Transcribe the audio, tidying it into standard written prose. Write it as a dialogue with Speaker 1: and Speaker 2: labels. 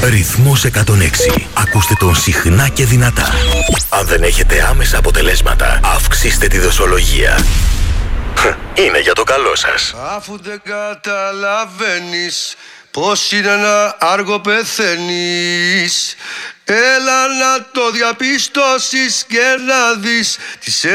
Speaker 1: Ρυθμός 106. Ακούστε τον συχνά και δυνατά. Αν δεν έχετε άμεσα αποτελέσματα, αυξήστε τη δοσολογία. Είναι για το καλό σας.
Speaker 2: Αφού δεν καταλαβαίνεις πως είναι να άργο πεθαίνεις, έλα να το διαπιστώσεις και να δεις τις